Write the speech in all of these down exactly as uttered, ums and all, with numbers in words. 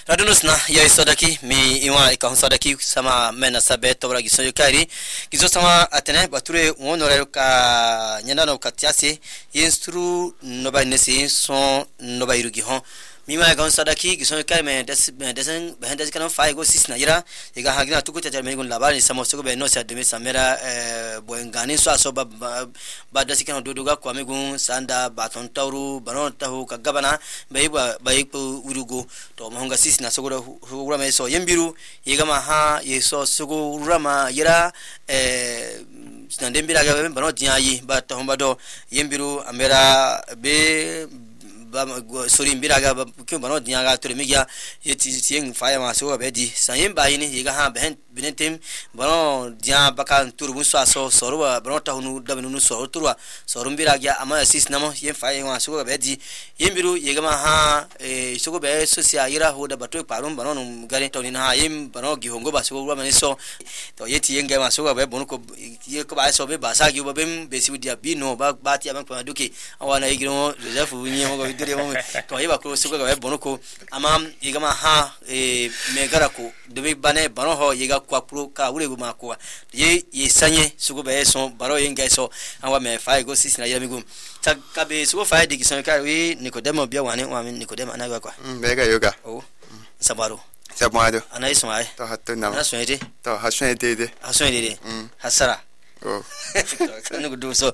radunusna ya isodaki mi iwa ikahun sadaki sama mena sabe tobra giso kairi giso sama atene bature wonore ka nyana no katiase instru no ba nesi son no ba irugi hon mi ma ikahun sadaki giso kai me des desen behendes kana fa go sisna ira iga hagina tuku tata me gun labari samo sego be no sa de me samera boengani so aso ba ba dasi kana dodoga kwa me gun sanda baton tauru banon tahu kagabana be ba ba urugo to mahonga sisna sego ro me so yembiru iga ma ha yeso sego rama yira eh sinandembira ga be banon diayi ba to hombado yembiru amera be ba sori mbira ga ke bano dinya ga to migia yeti tien fa ya ma so be di sayin ba yini yiga ha ben binentem bano dinya baka turu so aso soro bano ta hunu da benu so turwa soro mbira ga ama sis namo yen fa ya ma so be di yembiru yiga ma ha e so be so sia yira ho da bato parum bano no gare to ni ha yim bano gi hongo ba so ro ma so to yeti yen ga ma so be bonu ko ye ko ba so be ba sa gi bo bem be si dia bi no ba ba ti aban ko duke awana yigiro joseph nyi mo to yiba ko sugo ga bonoko ama yiga ma ha e megara ko de bane bano ho yiga kwa pro ka ure bu mako ye yesanye sugo be so baro yenga so awa me fa go six na yira migu ta ka be sugo fa de gison ka wi Nikodemo bia wane wa mi Nikodemo ana kwa mega yoga o sabaro sabado ana iso ai to hatta na ana so ede to haso ede de haso ede hasara oh no do so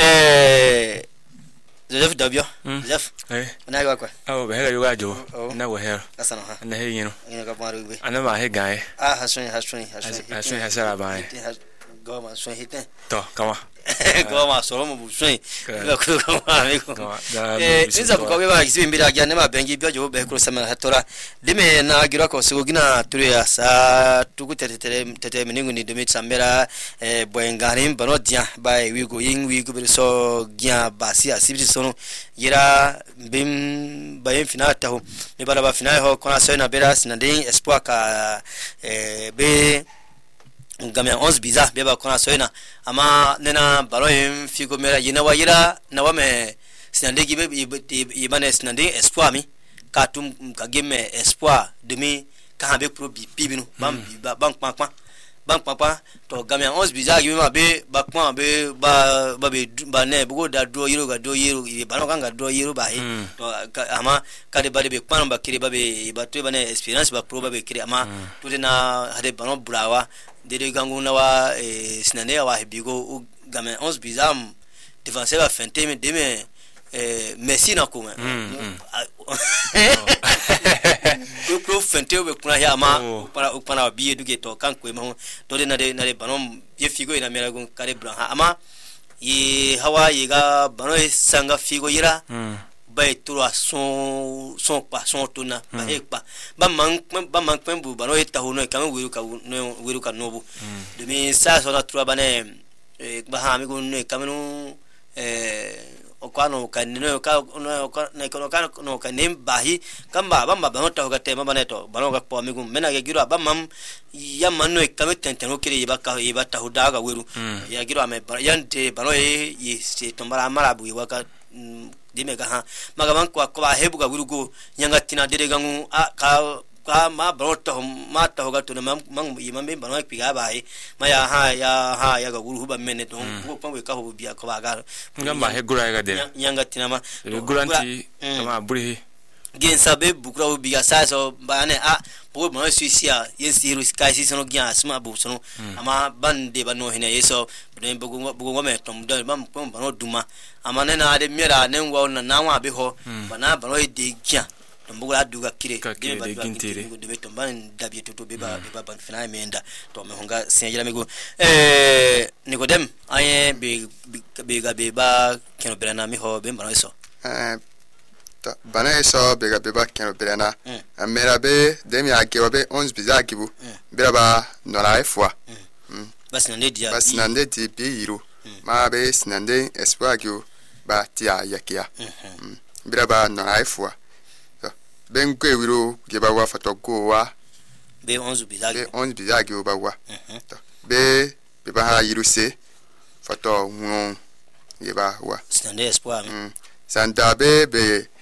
eh Joseph Dabio Joseph eh na ga kwa oh behera yoga jo na wo her asana ha na he yino ina ga maru be ana ma he gai ah hasuni hasuni hasuni hasuni hasara ba go ma so hite to kama go ma so mo bu swin ga ku go ma me ko eh niza bu ko be ba kisi mbira gya ne ma bengi bia jo be ko sama hatora dime na gira ko so gina turu ya sa tuku tete tete miningu ni demi samera eh boengani bano dia ba wi go yin wi go be so gya basi asibiti sono yira bim bayen final taho me bala ba final ho kona so na beras na den espoir ka eh be ngame onze biza beba kona soina ama nena baroyem figo mera yina wa yira na wa me sinande gibe yibane sinande espoir mi katum kageme espoir demi ka be pro bi bibinu bam bam pa pa bam pa pa to game onze biza gibe ma be ba kwa be ba ba be ba ne bugo da do yiro ga do yiro ba no kanga do yiro ba he to ama kade ba de be kwa ba kire ba be ba to ba ne experience ba pro ba be kire ama to na hade ba no burawa dede gangu na wa eh sinane wa bigo game onze bizam défenseur va feinter mais demain eh Messi na kuma ko ko feinter be kuna ya ma para para biye duge to kan ko ma to de na de na de banom ye figo ina mera gun kare bran ama ye hawa ye ga bano sanga figo yira bay trois son son pas son tona ba e pa ba man ba man pembu ba no eta hono ka wiru ka no wiru ka nobu de mi sa so na trois bane e ba ha mi gun ka no eh o kwa no ka no ka no ka ne ko ka no ka nem bahi kamba ba ba no ta ga tema bane to ba no ga po mi gun mena ga giro ba mam ya man no ka meten ten o kire ba ka e ba ta huda ga wiru ya giro ame yante ba no e se tombara mara bu wa ka dime ga ha magaban ko ko ba hebu ga gurugo nyanga tina dere gangu a ka ka ma broto ma ta hoga to mam mang imam be banwa piga ba he ma ya ha ya ha ya ga guru ba mene to ko pa ka ho biya ko ba ga ngamba he gura ga de nyanga tina ma guranti ma buri gen sabe bukra ho biga sa so ba ne a bo mo suisia yesi ru sky si sono gya asma bu sono ama bande ba no hina yeso ben bugo bugo me tom do bam pom ba no duma ama ne na de mera ne ngwa na na wa be ho ba na ba no de gya tom bugo aduga kire de ba gintire de be tom ban da bi to be ba be ba ban fina menda to me honga senjira mego eh Nikodem aye be be ga be ba keno berana mi ho be ba no so eh bana eso bega beba keno berana amera be demi akewa be onze biza kibu bera ba nora efwa bas nande dia bas nande di bi yiro ma be sinande espoir kibu ba tia yakia bera ba nora efwa ben ko wiro ge ba wa fato go wa be onze biza be onze biza kibu ba wa be be ba ha yiro se fato ngun ge ba wa sinande espoir sanda be be